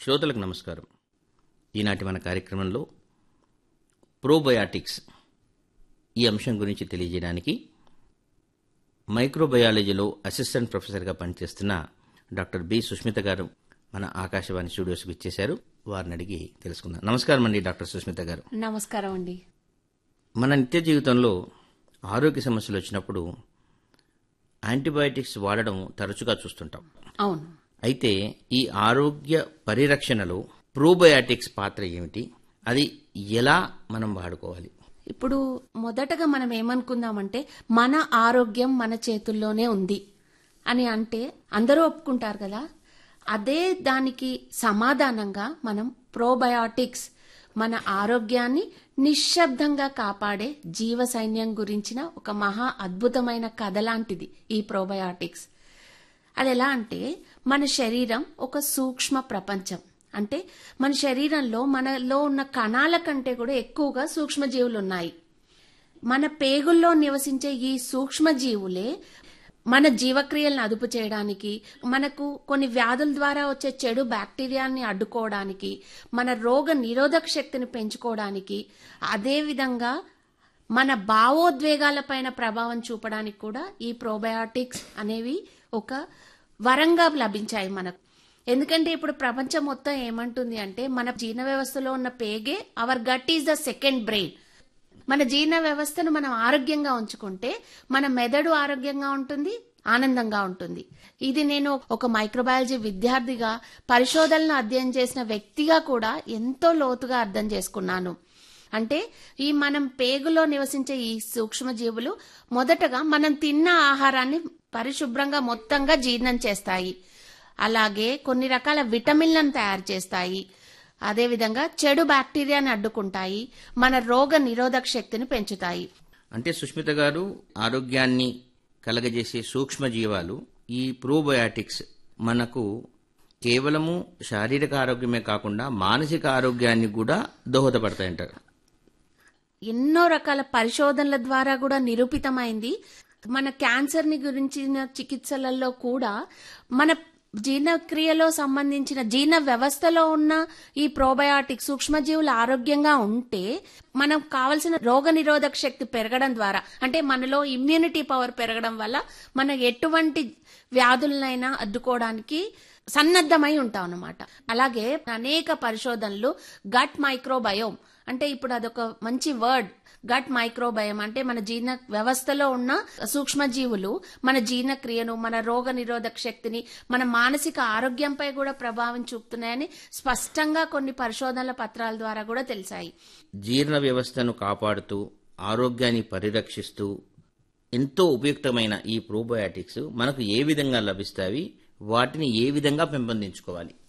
శ్రోతలకు నమస్కారం. ఈనాటి మన కార్యక్రమంలో ప్రోబయాటిక్స్ ఈ అంశం గురించి తెలియజేయడానికి మైక్రోబయాలజీలో అసిస్టెంట్ ప్రొఫెసర్గా పనిచేస్తున్న డాక్టర్ బి సుష్మిత గారు మన ఆకాశవాణి స్టూడియోస్కి ఇచ్చేశారు. వారిని అడిగి తెలుసుకుందాం. నమస్కారం అండి డాక్టర్ సుష్మిత గారు. నమస్కారం అండి. మన నిత్య జీవితంలో ఆరోగ్య సమస్యలు వచ్చినప్పుడు యాంటీబయాటిక్స్ వాడడం తరచుగా చూస్తుంటాం. అవును. అయితే ఈ ఆరోగ్య పరిరక్షణలో ప్రోబయాటిక్స్ పాత్ర ఏమిటి, అది ఎలా మనం వాడుకోవాలి? ఇప్పుడు మొదటగా మనం ఏమనుకుందామంటే మన ఆరోగ్యం మన చేతుల్లోనే ఉంది అని అంటే అందరూ ఒప్పుకుంటారు కదా. అదే దానికి సమాధానంగా మనం ప్రోబయాటిక్స్ మన ఆరోగ్యాన్ని నిశ్శబ్దంగా కాపాడే జీవ సైన్యం గురించిన ఒక మహా అద్భుతమైన కథ లాంటిది ఈ ప్రోబయాటిక్స్. అది ఎలా అంటే మన శరీరం ఒక సూక్ష్మ ప్రపంచం. అంటే మన శరీరంలో మనలో ఉన్న కణాల కంటే కూడా ఎక్కువగా సూక్ష్మజీవులు ఉన్నాయి. మన పేగుల్లో నివసించే ఈ సూక్ష్మజీవులే మన జీవక్రియలను అదుపు చేయడానికి, మనకు కొన్ని వ్యాధుల ద్వారా వచ్చే చెడు బ్యాక్టీరియాని అడ్డుకోవడానికి, మన రోగ నిరోధక శక్తిని పెంచుకోవడానికి, అదేవిధంగా మన భావోద్వేగాలపైన ప్రభావం చూపడానికి కూడా ఈ ప్రోబయాటిక్స్ అనేవి ఒక వరంగా లభించాయి మనకు. ఎందుకంటే ఇప్పుడు ప్రపంచం మొత్తం ఏమంటుంది అంటే మన జీర్ణ వ్యవస్థలో ఉన్న పేగే hour gut is the second brain. మన జీర్ణ వ్యవస్థను మనం ఆరోగ్యంగా ఉంచుకుంటే మన మెదడు ఆరోగ్యంగా ఉంటుంది, ఆనందంగా ఉంటుంది. ఇది నేను ఒక మైక్రోబయాలజీ విద్యార్థిగా పరిశోధనలు అధ్యయనం చేసిన వ్యక్తిగా కూడా ఎంతో లోతుగా అర్థం చేసుకున్నాను. అంటే ఈ మనం పేగులో నివసించే ఈ సూక్ష్మజీవులు మొదటగా మనం తిన్న ఆహారాన్ని పరిశుభ్రంగా మొత్తంగా జీర్ణం చేస్తాయి. అలాగే కొన్ని రకాల విటమిన్లను తయారు చేస్తాయి. అదేవిధంగా చెడు బ్యాక్టీరియాని అడ్డుకుంటాయి, మన రోగ నిరోధక శక్తిని పెంచుతాయి. అంటే సుష్మిత గారు, ఆరోగ్యాన్ని కలగజేసే సూక్ష్మజీవాలు ఈ ప్రోబయాటిక్స్ మనకు కేవలము శారీరక ఆరోగ్యమే కాకుండా మానసిక ఆరోగ్యాన్ని కూడా దోహదపడతాయంటారు. ఎన్నో రకాల పరిశోధనల ద్వారా కూడా నిరూపితమైంది. మన క్యాన్సర్ ని గురించిన చికిత్సలలో కూడా మన జీర్ణక్రియలో సంబంధించిన జీర్ణ వ్యవస్థలో ఉన్న ఈ ప్రోబయాటిక్ సూక్ష్మజీవులు ఆరోగ్యంగా ఉంటే మనకు కావలసిన రోగ నిరోధక శక్తి పెరగడం ద్వారా, అంటే మనలో ఇమ్యూనిటీ పవర్ పెరగడం వల్ల మనం ఎటువంటి వ్యాధులనైనా అడ్డుకోవడానికి సన్నద్ధమై ఉంటాం అన్నమాట. అలాగే అనేక పరిశోధనలు గట్ మైక్రోబయోమ్, అంటే ఇప్పుడు అదొక మంచి వర్డ్, గట్ మైక్రోబయోమ్ అంటే మన జీర్ణ వ్యవస్థలో ఉన్న సూక్ష్మజీవులు మన జీర్ణక్రియను, మన రోగ నిరోధక శక్తిని, మన మానసిక ఆరోగ్యంపై కూడా ప్రభావం చూపుతున్నాయని స్పష్టంగా కొన్ని పరిశోధనల పత్రాల ద్వారా కూడా తెలిసాయి. జీర్ణ వ్యవస్థను కాపాడుతూ ఆరోగ్యాన్ని పరిరక్షిస్తూ ఎంతో ఉపయుక్తమైన ఈ ప్రోబయాటిక్స్ మనకు ఏ విధంగా లభిస్తాయి, వాటిని ఏ విధంగా పెంపొందించుకోవాలి?